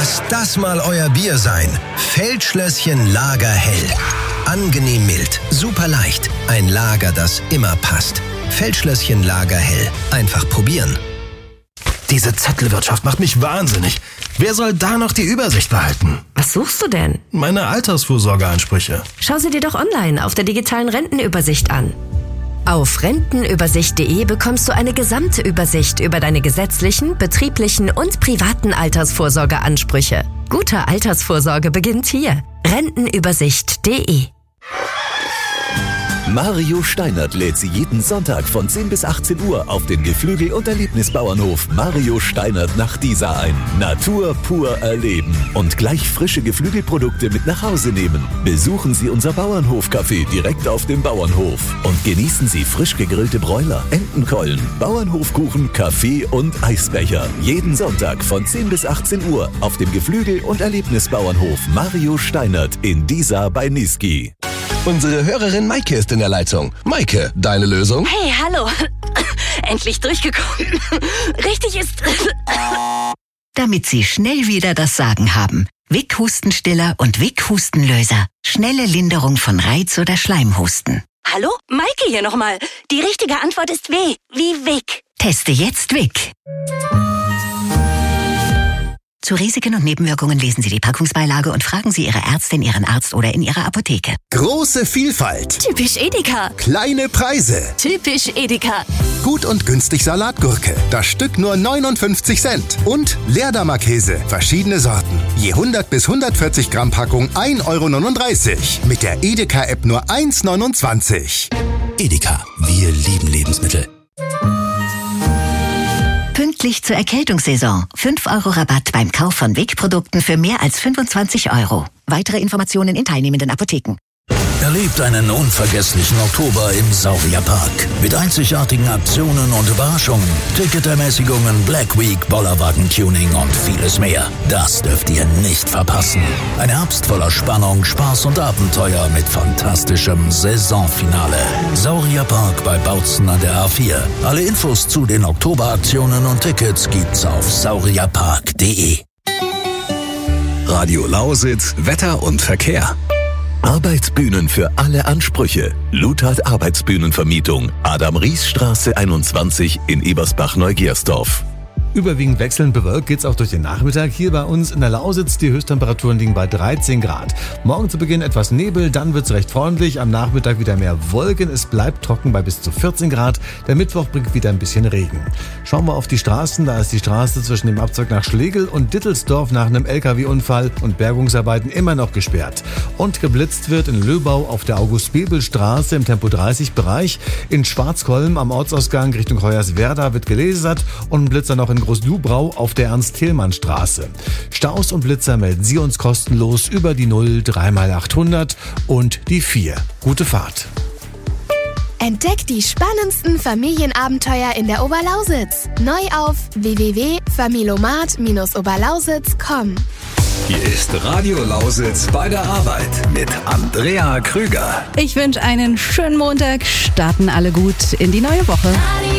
Lass das mal euer Bier sein. Feldschlösschen Lagerhell. Angenehm mild, super leicht. Ein Lager, das immer passt. Feldschlösschen Lagerhell. Einfach probieren. Diese Zettelwirtschaft macht mich wahnsinnig. Wer soll da noch die Übersicht behalten? Was suchst du denn? Meine Altersvorsorgeansprüche. Schau sie dir doch online auf der digitalen Rentenübersicht an. Auf rentenübersicht.de bekommst du eine gesamte Übersicht über deine gesetzlichen, betrieblichen und privaten Altersvorsorgeansprüche. Gute Altersvorsorge beginnt hier. Rentenübersicht.de. Mario Steinert lädt Sie jeden Sonntag von 10 bis 18 Uhr auf den Geflügel- und Erlebnisbauernhof Mario Steinert nach Diesa ein. Natur pur erleben und gleich frische Geflügelprodukte mit nach Hause nehmen. Besuchen Sie unser Bauernhof-Café direkt auf dem Bauernhof und genießen Sie frisch gegrillte Bräuler, Entenkeulen, Bauernhofkuchen, Kaffee und Eisbecher. Jeden Sonntag von 10 bis 18 Uhr auf dem Geflügel- und Erlebnisbauernhof Mario Steinert in Diesa bei Niesky. Unsere Hörerin Maike ist in der Leitung. Maike, deine Lösung? Hey, hallo. Endlich durchgekommen. Richtig ist... Damit Sie schnell wieder das Sagen haben. Vic Hustenstiller und Vic Hustenlöser. Schnelle Linderung von Reiz- oder Schleimhusten. Hallo? Maike hier nochmal. Die richtige Antwort ist W. Wie Vic. Teste jetzt Vic. Zu Risiken und Nebenwirkungen lesen Sie die Packungsbeilage und fragen Sie Ihre Ärztin, Ihren Arzt oder in Ihrer Apotheke. Große Vielfalt. Typisch Edeka. Kleine Preise. Typisch Edeka. Gut und günstig Salatgurke. Das Stück nur 59 Cent. Und Leerdammer Käse. Verschiedene Sorten. Je 100 bis 140 Gramm Packung 1,39 €. Mit der Edeka-App nur 1,29 €. Edeka. Wir lieben Lebensmittel. Pünktlich zur Erkältungssaison. 5 € Rabatt beim Kauf von Vic-Produkten für mehr als 25 €. Weitere Informationen in teilnehmenden Apotheken. Erlebt einen unvergesslichen Oktober im Saurierpark. Mit einzigartigen Aktionen und Überraschungen, Ticketermäßigungen, Black Week, Bollerwagen-Tuning und vieles mehr. Das dürft ihr nicht verpassen. Ein Herbst voller Spannung, Spaß und Abenteuer mit fantastischem Saisonfinale. Saurierpark bei Bautzen an der A4. Alle Infos zu den Oktoberaktionen und Tickets gibt's auf saurierpark.de. Radio Lausitz, Wetter und Verkehr. Arbeitsbühnen für alle Ansprüche. Luthard Arbeitsbühnenvermietung. Adam-Ries-Straße 21 in Ebersbach-Neugersdorf. Überwiegend wechselnd bewölkt geht's auch durch den Nachmittag. Hier bei uns in der Lausitz, die Höchsttemperaturen liegen bei 13 Grad. Morgen zu Beginn etwas Nebel, dann wird's recht freundlich. Am Nachmittag wieder mehr Wolken. Es bleibt trocken bei bis zu 14 Grad. Der Mittwoch bringt wieder ein bisschen Regen. Schauen wir auf die Straßen. Da ist die Straße zwischen dem Abzweig nach Schlegel und Dittelsdorf nach einem LKW-Unfall und Bergungsarbeiten immer noch gesperrt. Und geblitzt wird in Löbau auf der August-Bebel-Straße im Tempo-30-Bereich. In Schwarzkolm am Ortsausgang Richtung Hoyerswerda wird gelasert und ein Blitzer noch in Groß-Lubrau auf der Ernst-Thälmann-Straße. Staus und Blitzer melden Sie uns kostenlos über die 0 3x800 und die 4. Gute Fahrt. Entdeckt die spannendsten Familienabenteuer in der Oberlausitz. Neu auf www.familomat-oberlausitz.com. Hier ist Radio Lausitz bei der Arbeit mit Andrea Krüger. Ich wünsche einen schönen Montag. Starten alle gut in die neue Woche.